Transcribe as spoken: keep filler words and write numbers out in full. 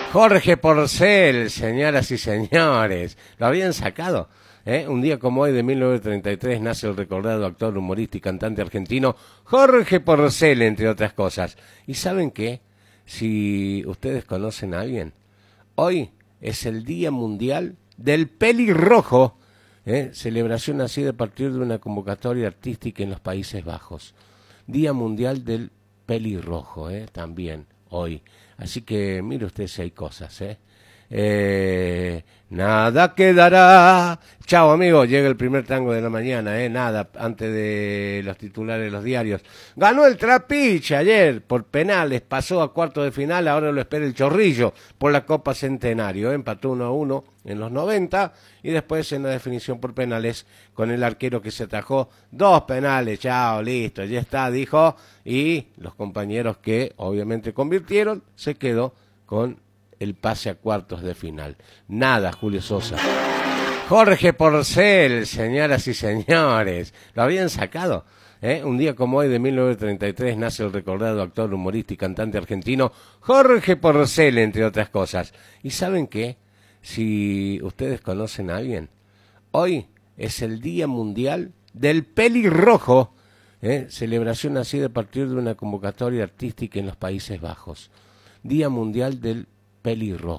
Jorge Porcel, señoras y señores, ¿lo habían sacado? ¿Eh? Un día como hoy de mil novecientos treinta y tres nace el recordado actor, humorista y cantante argentino Jorge Porcel, entre otras cosas. ¿Y saben qué? Si ustedes conocen a alguien, hoy es el Día Mundial del Pelirrojo, ¿eh? Celebración nacida a partir de una convocatoria artística en los Países Bajos. Día Mundial del Pelirrojo, ¿eh? También hoy. Así que mire usted si hay cosas, ¿eh? Eh, nada quedará. Chao, amigo, llega el primer tango de la mañana, ¿eh? Nada, antes de los titulares de los diarios. Ganó el Trapiche ayer por penales, pasó a cuartos de final, ahora lo espera el Chorrillo por la Copa Centenario, ¿eh? Empató uno a uno en los noventa y después en la definición por penales con el arquero que se atajó dos penales. Chao, listo, ya está, dijo, y los compañeros que obviamente convirtieron, se quedó con el pase a cuartos de final. Nada, Julio Sosa. Jorge Porcel, señoras y señores, ¿lo habían sacado? ¿Eh? Un día como hoy de mil novecientos treinta y tres nace el recordado actor, humorista y cantante argentino Jorge Porcel, entre otras cosas. ¿Y saben qué? Si ustedes conocen a alguien, hoy es el Día Mundial del Pelirrojo, ¿eh? Celebración nacida a partir de una convocatoria artística en los Países Bajos. Día Mundial del Pelirrojo.